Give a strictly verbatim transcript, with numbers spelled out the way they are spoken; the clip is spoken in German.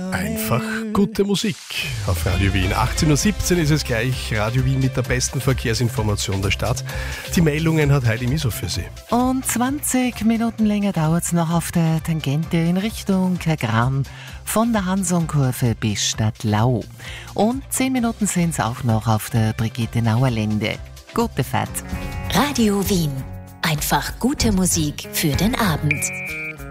Einfach gute Musik auf Radio Wien. achtzehn Uhr siebzehn ist es gleich. Radio Wien mit der besten Verkehrsinformation der Stadt. Die Meldungen hat Heidi Miso für Sie. Und zwanzig Minuten länger dauert es noch auf der Tangente in Richtung Kagran von der Hansonkurve bis Stadtlau. Und zehn Minuten sind es auch noch auf der Brigittenauer Lände. Gute Fahrt. Radio Wien. Einfach gute Musik für den Abend.